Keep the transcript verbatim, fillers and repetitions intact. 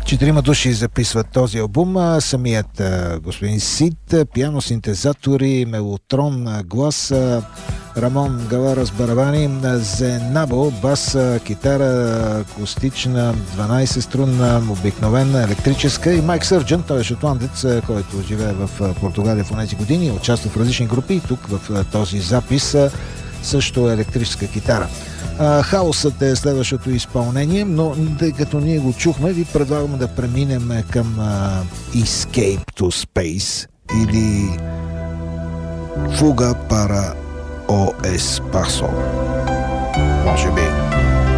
Четирима души записват този албум. Самият господин Сид, пиано, синтезатори, мелотрон, глас, Рамон Галарас барабани, Зенабо бас, китара, акустична, дванайсет струнна, обикновена, електрическа, и Майк Сърджън, той е шотландец, който живее в Португалия в тези години, участва в различни групи и тук в този запис също електрическа китара. Хаосът е следващото изпълнение, но тъй като ние го чухме, ви предлагаме да преминем към uh, Escape to Space или Fuga para o Espacio. Може би.